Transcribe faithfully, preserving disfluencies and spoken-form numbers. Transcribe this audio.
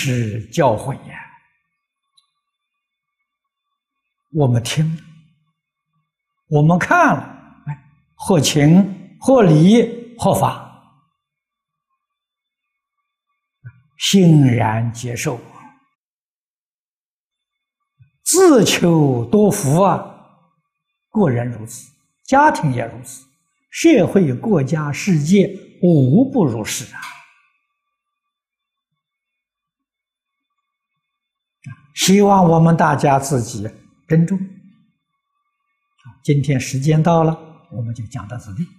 是教诲呀。我们听了，我们看了，哎，合情、合理、合法，欣然接受，自求多福啊！个人如此，家庭也如此，社会、国家、世界无不如是啊！希望我们大家自己珍重。今天时间到了，我们就讲到这里。